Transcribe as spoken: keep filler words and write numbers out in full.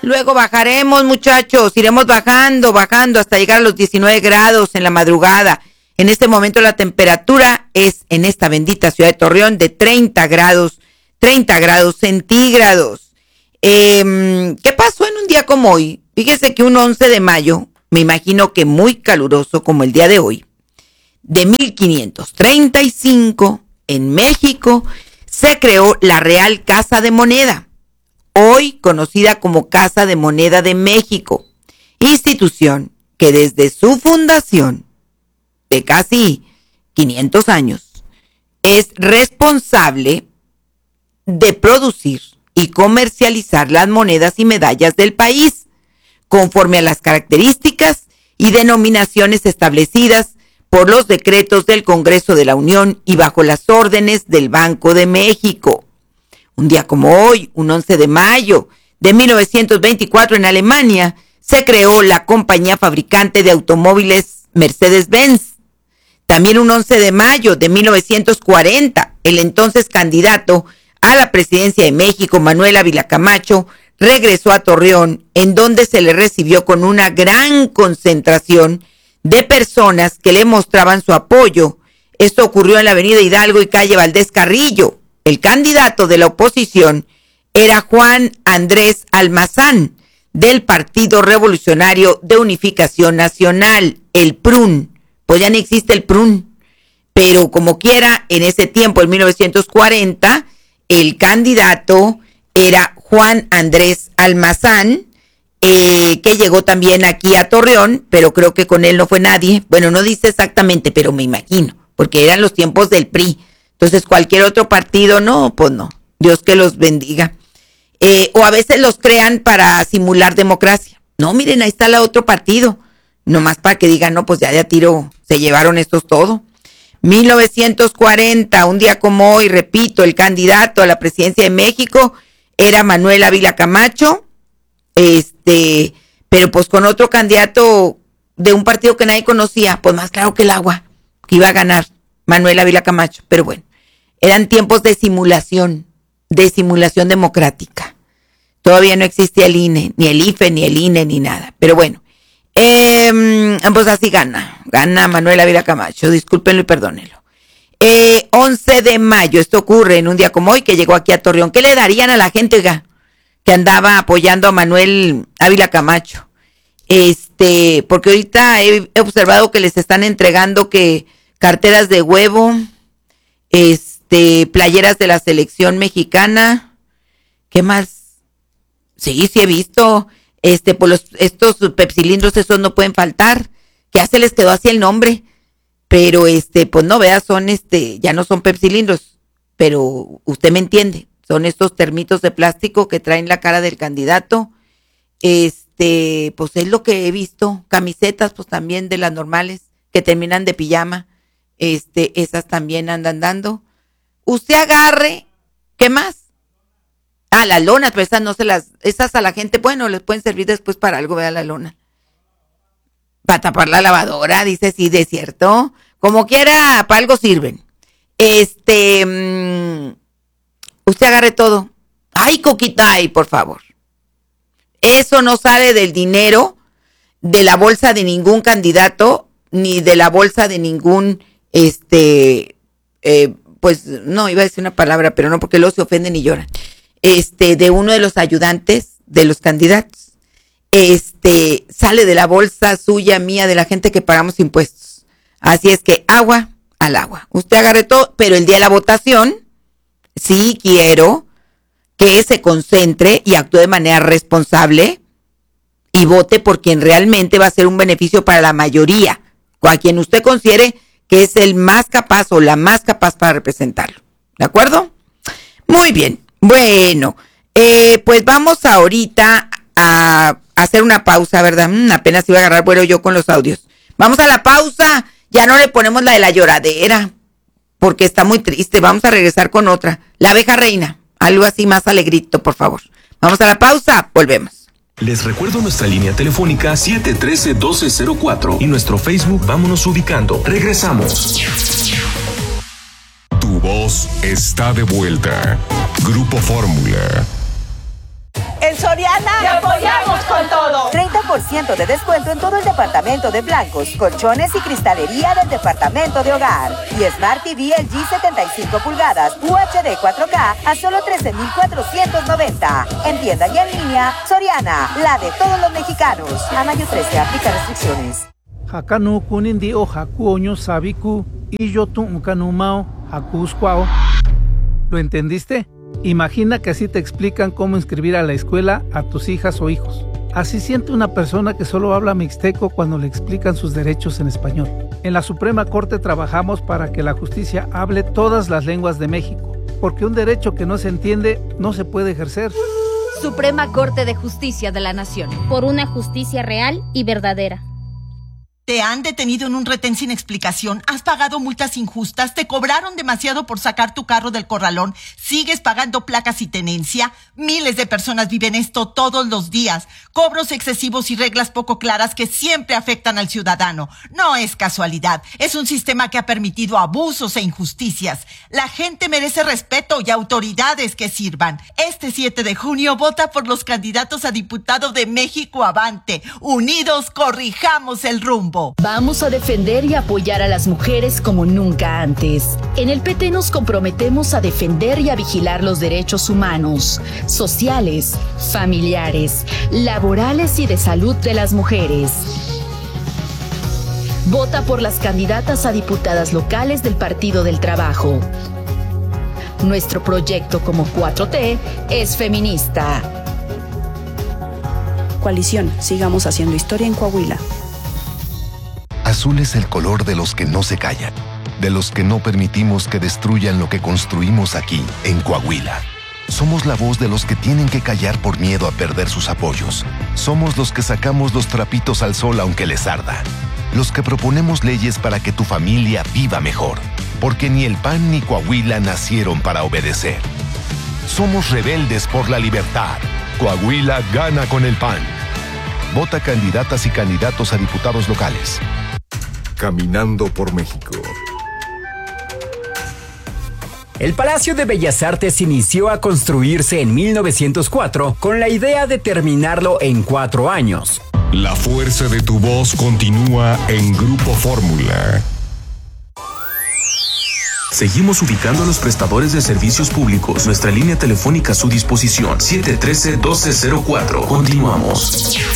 Luego bajaremos, muchachos, iremos bajando, bajando hasta llegar a los diecinueve grados en la madrugada. En este momento la temperatura es en esta bendita ciudad de Torreón de treinta grados, treinta grados centígrados. Eh, ¿Qué pasó en un día como hoy? Fíjese que un once de mayo, me imagino que muy caluroso como el día de hoy, de mil quinientos treinta y cinco, en México, se creó la Real Casa de Moneda, hoy conocida como Casa de Moneda de México, institución que desde su fundación, de casi quinientos años, es responsable de producir y comercializar las monedas y medallas del país, conforme a las características y denominaciones establecidas por los decretos del Congreso de la Unión y bajo las órdenes del Banco de México. Un día como hoy, un once de mayo de mil novecientos veinticuatro, en Alemania, se creó la compañía fabricante de automóviles Mercedes-Benz. También un once de mayo de mil novecientos cuarenta, el entonces candidato a la presidencia de México, Manuel Ávila Camacho, regresó a Torreón, en donde se le recibió con una gran concentración de personas que le mostraban su apoyo. Esto ocurrió en la avenida Hidalgo y calle Valdés Carrillo. El candidato de la oposición era Juan Andrés Almazán, del Partido Revolucionario de Unificación Nacional, el P R U N. Pues ya no existe el P R U N, pero como quiera, en ese tiempo, en mil novecientos cuarenta, el candidato era Juan Andrés Almazán, eh, que llegó también aquí a Torreón, pero creo que con él no fue nadie. Bueno, no dice exactamente, pero me imagino, porque eran los tiempos del P R I. Entonces, cualquier otro partido, no, pues no. Dios que los bendiga. Eh, o a veces los crean para simular democracia. No, miren, ahí está el otro partido. Nomás para que digan, no, pues ya de a tiro se llevaron estos todo. mil novecientos cuarenta, un día como hoy, repito, el candidato a la presidencia de México era Manuel Ávila Camacho, este, pero pues con otro candidato de un partido que nadie conocía, pues más claro que el agua, que iba a ganar Manuel Ávila Camacho. Pero bueno, eran tiempos de simulación, de simulación democrática. Todavía no existía el I N E, ni el I F E, ni el I N E, ni nada. Pero bueno, eh, pues así gana, gana Manuel Ávila Camacho, discúlpenlo y perdónenlo. Eh, once de mayo, esto ocurre en un día como hoy, que llegó aquí a Torreón. ¿Qué le darían a la gente, oiga, que andaba apoyando a Manuel Ávila Camacho? Este, porque ahorita he, he observado que les están entregando que carteras de huevo, este, playeras de la selección mexicana. ¿Qué más? Sí, sí he visto, este, por los, estos pepsilindros, esos no pueden faltar, que ya se les quedó así el nombre, pero este, pues no veas, son este, ya no son pepsilindros, pero usted me entiende, son estos termitos de plástico que traen la cara del candidato. Este, pues es lo que he visto, camisetas, pues también de las normales, que terminan de pijama, este, esas también andan dando. Usted agarre, ¿qué más? Ah, las lonas, pero esas no se las, esas a la gente, bueno, les pueden servir después para algo, vea la lona. Para tapar la lavadora, dice, sí, de cierto. Como quiera, para algo sirven. Este, mmm, usted agarre todo. Ay, Coquita, ay, por favor. Eso no sale del dinero de la bolsa de ningún candidato, ni de la bolsa de ningún, este, eh, pues, no, iba a decir una palabra, pero no, porque luego se ofenden y lloran. Este, de uno de los ayudantes de los candidatos. Este, sale de la bolsa suya, mía, de la gente que pagamos impuestos. Así es que agua al agua. Usted agarre todo, pero el día de la votación, sí quiero que se concentre y actúe de manera responsable y vote por quien realmente va a ser un beneficio para la mayoría, o a quien usted considere que es el más capaz o la más capaz para representarlo. ¿De acuerdo? Muy bien. Bueno, eh, pues vamos ahorita a hacer una pausa, ¿verdad? Mm, apenas iba a agarrar vuelo yo con los audios. Vamos a la pausa. Ya no le ponemos la de la lloradera, porque está muy triste. Vamos a regresar con otra. La abeja reina. Algo así más alegrito, por favor. Vamos a la pausa. Volvemos. Les recuerdo nuestra línea telefónica siete uno tres, uno dos cero cuatro y nuestro Facebook Vámonos Ubicando. Regresamos. Tu voz está de vuelta. Grupo Fórmula. En Soriana te apoyamos. por ciento de descuento en todo el departamento de blancos, colchones y cristalería del departamento de hogar. Y Smart T V L G setenta y cinco pulgadas U H D cuatro K a solo trece mil cuatrocientos noventa. En tienda y en línea, Soriana, la de todos los mexicanos. A mayo trece, aplica restricciones. Hakanu kunindi o hakuoño sabiku y yo tu kanumao hakusquao. ¿Lo entendiste? Imagina que así te explican cómo inscribir a la escuela a tus hijas o hijos. Así siente una persona que solo habla mixteco cuando le explican sus derechos en español. En la Suprema Corte trabajamos para que la justicia hable todas las lenguas de México, porque un derecho que no se entiende no se puede ejercer. Suprema Corte de Justicia de la Nación. Por una justicia real y verdadera. Te han detenido en un retén sin explicación, has pagado multas injustas, te cobraron demasiado por sacar tu carro del corralón, sigues pagando placas y tenencia. Miles de personas viven esto todos los días. Cobros excesivos y reglas poco claras que siempre afectan al ciudadano. No es casualidad, es un sistema que ha permitido abusos e injusticias. La gente merece respeto y autoridades que sirvan. Este siete de junio vota por los candidatos a diputado de México Avante. Unidos corrijamos el rumbo. Vamos a defender y apoyar a las mujeres como nunca antes. En el P T nos comprometemos a defender y a vigilar los derechos humanos, sociales, familiares, laborales y de salud de las mujeres. Vota por las candidatas a diputadas locales del Partido del Trabajo. Nuestro proyecto como cuatro T es feminista. Coalición, sigamos haciendo historia en Coahuila. Azul es el color de los que no se callan, de los que no permitimos que destruyan lo que construimos aquí, en Coahuila. Somos la voz de los que tienen que callar por miedo a perder sus apoyos. Somos los que sacamos los trapitos al sol aunque les arda. Los que proponemos leyes para que tu familia viva mejor. Porque ni el P A N ni Coahuila nacieron para obedecer. Somos rebeldes por la libertad. Coahuila gana con el P A N. Vota candidatas y candidatos a diputados locales. Caminando por México. El Palacio de Bellas Artes inició a construirse en mil novecientos cuatro con la idea de terminarlo en cuatro años. La fuerza de tu voz continúa en Grupo Fórmula. Seguimos ubicando a los prestadores de servicios públicos. Nuestra línea telefónica a su disposición, siete uno tres, uno dos cero cuatro. Continuamos.